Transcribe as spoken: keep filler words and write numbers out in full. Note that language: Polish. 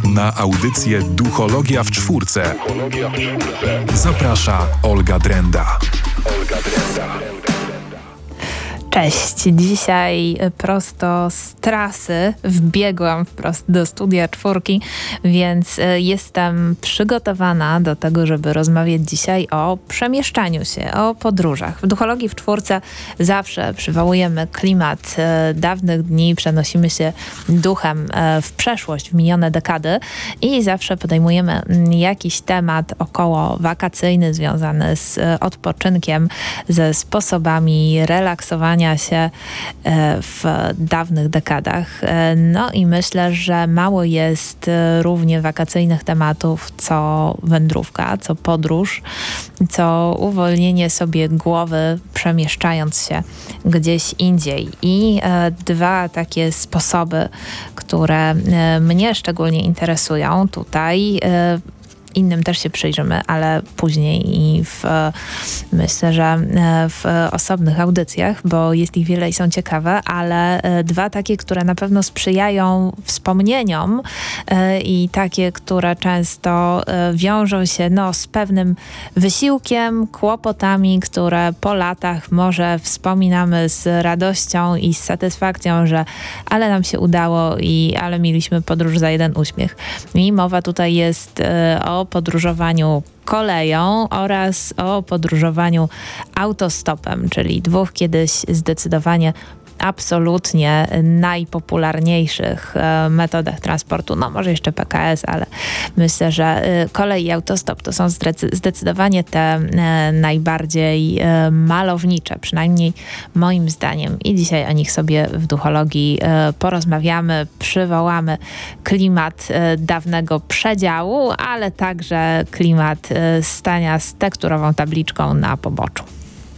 Na audycję Duchologia w czwórce zaprasza Olga Drenda. Olga Drenda. Cześć, dzisiaj prosto z trasy wbiegłam wprost do studia czwórki, więc jestem przygotowana do tego, żeby rozmawiać dzisiaj o przemieszczaniu się, o podróżach. W Duchologii w czwórce zawsze przywołujemy klimat dawnych dni, przenosimy się duchem w przeszłość, w minione dekady i zawsze podejmujemy jakiś temat około wakacyjny związany z odpoczynkiem, ze sposobami relaksowania się w dawnych dekadach. No i myślę, że mało jest równie wakacyjnych tematów, co wędrówka, co podróż, co uwolnienie sobie głowy, przemieszczając się gdzieś indziej. I dwa takie sposoby, które mnie szczególnie interesują tutaj, innym też się przyjrzymy, ale później i w, myślę, że w osobnych audycjach, bo jest ich wiele i są ciekawe, ale dwa takie, które na pewno sprzyjają wspomnieniom i takie, które często wiążą się no, z pewnym wysiłkiem, kłopotami, które po latach może wspominamy z radością i z satysfakcją, że ale nam się udało i ale mieliśmy podróż za jeden uśmiech. I mowa tutaj jest o podróżowaniu koleją oraz o podróżowaniu autostopem, czyli dwóch kiedyś zdecydowanie absolutnie najpopularniejszych e, metodach transportu. No może jeszcze P K S, ale myślę, że e, kolej i autostop to są zdecy- zdecydowanie te e, najbardziej e, malownicze, przynajmniej moim zdaniem. I dzisiaj o nich sobie w Duchologii e, porozmawiamy, przywołamy klimat e, dawnego przedziału, ale także klimat e, stania z tekturową tabliczką na poboczu.